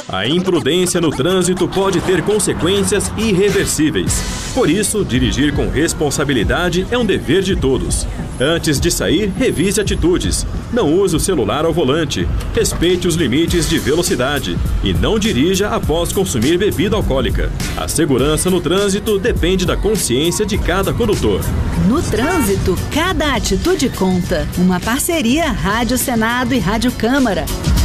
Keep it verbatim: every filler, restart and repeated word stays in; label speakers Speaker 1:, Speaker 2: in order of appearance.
Speaker 1: A imprudência no trânsito pode ter consequências irreversíveis. Por isso, dirigir com responsabilidade é um dever de todos. Antes de sair, revise atitudes. Não use o celular ao volante. Respeite os limites de velocidade. E não dirija após consumir bebida alcoólica. A segurança no trânsito depende da consciência de cada condutor.
Speaker 2: No trânsito, cada atitude conta. Uma parceria Rádio Senado e Rádio Câmara.